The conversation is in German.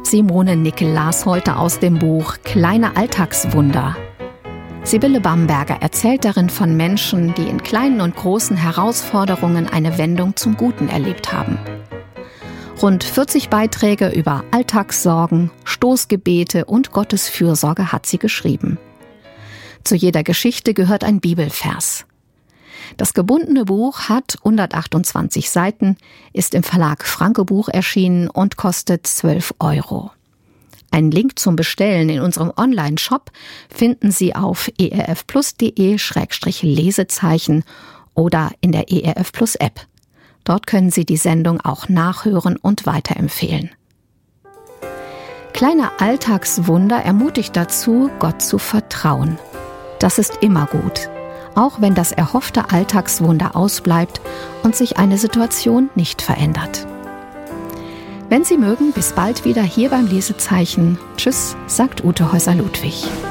Simone Nickel-Las heute aus dem Buch Kleine Alltagswunder. Sibylle Bamberger erzählt darin von Menschen, die in kleinen und großen Herausforderungen eine Wendung zum Guten erlebt haben. Rund 40 Beiträge über Alltagssorgen, Stoßgebete und Gottes Fürsorge hat sie geschrieben. Zu jeder Geschichte gehört ein Bibelvers. Das gebundene Buch hat 128 Seiten, ist im Verlag Franke Buch erschienen und kostet 12 €. Einen Link zum Bestellen in unserem Online-Shop finden Sie auf erfplus.de/Lesezeichen oder in der ERF Plus App. Dort können Sie die Sendung auch nachhören und weiterempfehlen. Kleine Alltagswunder ermutigt dazu, Gott zu vertrauen. Das ist immer gut, auch wenn das erhoffte Alltagswunder ausbleibt und sich eine Situation nicht verändert. Wenn Sie mögen, bis bald wieder hier beim Lesezeichen. Tschüss, sagt Ute Häuser-Ludwig.